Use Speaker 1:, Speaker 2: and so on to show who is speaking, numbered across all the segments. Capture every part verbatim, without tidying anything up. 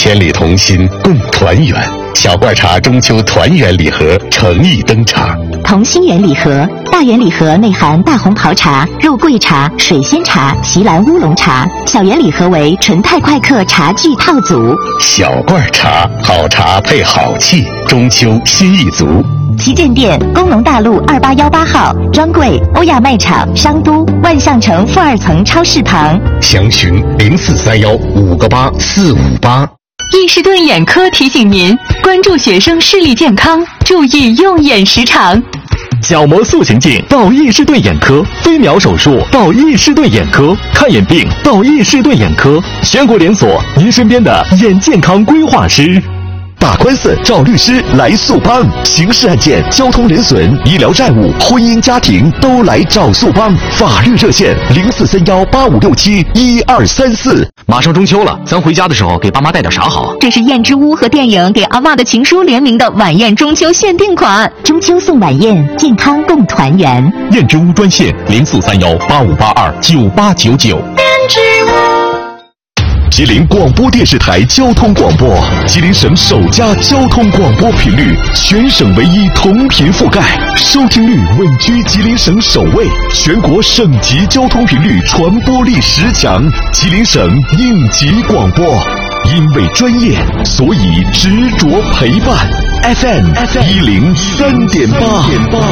Speaker 1: 千里同心共团圆。小罐茶中秋团圆礼盒诚意登场。
Speaker 2: 同心圆礼盒，大圆礼盒内含大红袍茶、肉桂茶、水仙茶、席兰乌龙茶；小圆礼盒为纯太快客茶具套组。
Speaker 1: 小罐茶，好茶配好气，中秋心意足。
Speaker 2: 旗舰店：工农大路二八幺八号，专柜：欧亚卖场商都万象城负二层超市旁。
Speaker 1: 详询零四三幺五个八四五八。
Speaker 3: 易士顿眼科提醒您关注学生视力健康，注意用眼时长。
Speaker 4: 角膜塑形镜到易士顿眼科，飞秒手术到易士顿眼科，看眼病到易士顿眼科，全国连锁，您身边的眼健康规划师。
Speaker 5: 打官司找律师来速帮，刑事案件、交通人损、医疗债务、婚姻家庭都来找速帮。法律热线零四三幺八五六七一二三四。
Speaker 6: 马上中秋了，咱回家的时候给爸妈带点啥好？
Speaker 3: 这是燕之屋和电影《给阿嬷的情书》联名的晚宴中秋限定款，
Speaker 2: 中秋送晚宴，健康共团圆。
Speaker 4: 燕之屋专线零四三幺八五八二九八九九。
Speaker 3: 燕之屋。
Speaker 5: 吉林广播电视台交通广播，吉林省首家交通广播频率，全省唯一同频覆盖，收听率稳居吉林省首位，全国省级交通频率传播力十强，吉林省应急广播。因为专业，所以执着陪伴。F M 一零三点八。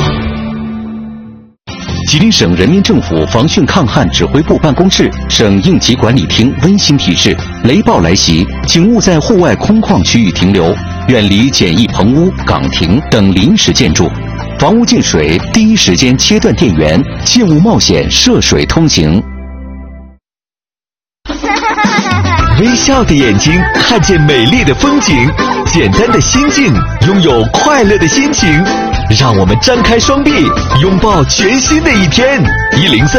Speaker 7: 吉林省人民政府防汛抗旱指挥部办公室、省应急管理厅温馨提示：雷暴来袭，请勿在户外空旷区域停留，远离简易棚屋、岗亭等临时建筑。房屋进水，第一时间切断电源，切勿冒险涉水通行。
Speaker 5: 微笑的眼睛看见美丽的风景，简单的心境拥有快乐的心情。让我们张开双臂，拥抱全新的一天。一零三